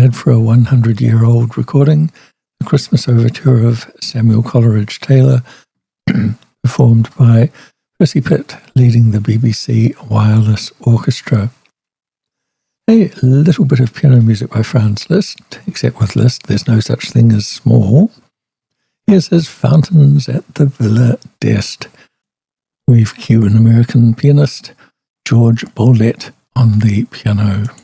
prepared for a 100-year-old recording, the Christmas Overture of Samuel Coleridge Taylor, performed by Percy Pitt, leading the BBC Wireless Orchestra. A little bit of piano music by Franz Liszt, except with Liszt there's no such thing as small. Here's his Fountains at the Villa d'Este. We've Cuban-American pianist George Bollett on the piano.